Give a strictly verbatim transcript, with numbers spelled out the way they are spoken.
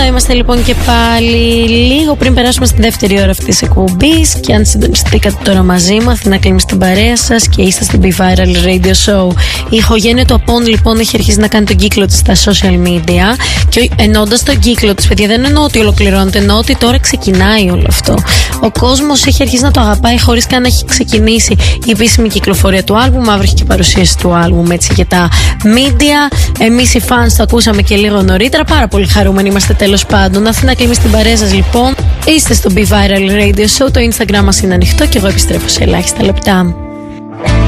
Εδώ είμαστε λοιπόν και πάλι λίγο πριν περάσουμε στη δεύτερη ώρα αυτής της εκπομπής. Και αν συντονιστήκατε τώρα μαζί μου, Αθηνά Κλίμη στην παρέα σας και είστε στην Be Viral Radio Show. Η ηχογένεια του Απών λοιπόν έχει αρχίσει να κάνει τον κύκλο της στα social media. Και εννοώντας τον κύκλο της, παιδιά, δεν εννοώ ότι ολοκληρώνεται, εννοώ ότι τώρα ξεκινάει όλο αυτό. Ο κόσμος έχει αρχίσει να το αγαπάει χωρίς καν να έχει ξεκινήσει η επίσημη κυκλοφορία του άλμπουμ. Αύριο έχει και παρουσίαση του άλμπουμ έτσι για τα media. Εμείς οι fans το ακούσαμε και λίγο νωρίτερα. Πάρα πολύ χαρούμενοι είμαστε τέλος πάντων. Αθηνά Κλίμη στην παρέα σας λοιπόν. Είστε στο Be Viral Radio Show. Το Instagram μας είναι ανοιχτό και εγώ επιστρέφω σε ελάχιστα λεπτά.